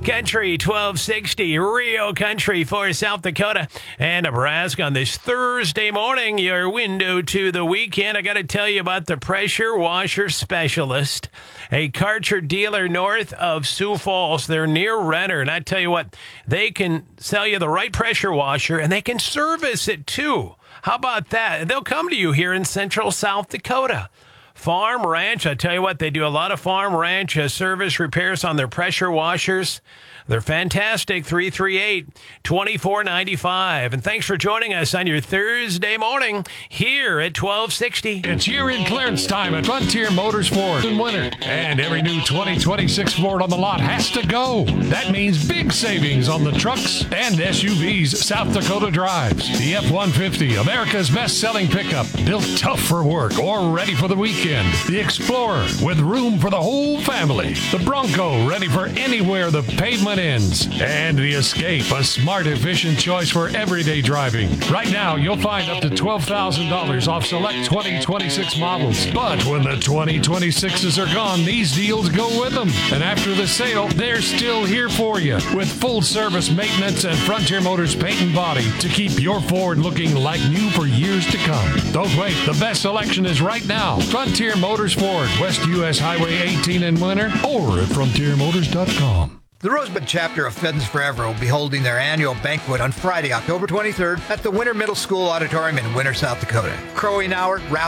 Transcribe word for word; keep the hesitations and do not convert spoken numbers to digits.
Country twelve sixty, Rio Country for South Dakota and Nebraska on this Thursday morning. Your window to the weekend. I got to tell you about the Pressure Washer Specialist, a Karcher dealer north of Sioux Falls. They're near Renner, and I tell you what, they can sell you the right pressure washer, and they can service it too. How about that? They'll come to you here in central South Dakota. Farm, ranch, I tell you what, they do a lot of farm, ranch uh, service repairs on their pressure washers. They're fantastic, three three eight, two four nine five. And thanks for joining us on your Thursday morning here at twelve sixty. It's year-end clearance time at Frontier Motors Ford in winter. And every new twenty twenty-six Ford on the lot has to go. That means big savings on the trucks and S U Vs South Dakota drives. The F one fifty, America's best-selling pickup, built tough for work or ready for the weekend. The Explorer, with room for the whole family. The Bronco, ready for anywhere the pavement ends. And the Escape, a smart, efficient choice for everyday driving. Right now, you'll find up to twelve thousand dollars off select twenty twenty-six models. But when the twenty twenty-sixes are gone, these deals go with them. And after the sale, they're still here for you with full service maintenance and Frontier Motors paint and body to keep your Ford looking like new for years to come. Don't wait. The best selection is right now. Frontier Motors Ford, West U S Highway eighteen in winter, or at frontier motors dot com. The Rosebud chapter of Fedens Forever will be holding their annual banquet on Friday, October twenty-third at the Winter Middle School Auditorium in Winter, South Dakota. Crowing Hour, raffle